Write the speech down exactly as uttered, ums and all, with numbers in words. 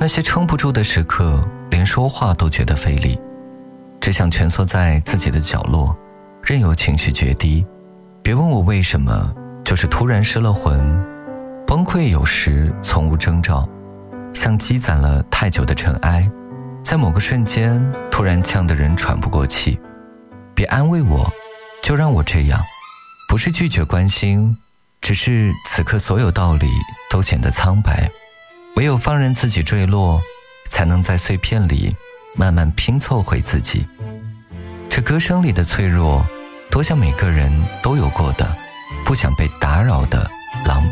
那些撑不住的时刻，连说话都觉得费力，只想蜷缩在自己的角落，任由情绪决堤。别问我为什么，就是突然失了魂。崩溃有时从无征兆，像积攒了太久的尘埃，在某个瞬间突然呛得人喘不过气。别安慰我，就让我这样，不是拒绝关心，只是此刻所有道理都显得苍白。唯有放任自己坠落，才能在碎片里慢慢拼凑回自己。这歌声里的脆弱，多像每个人都有过的不想被打扰的狼狈。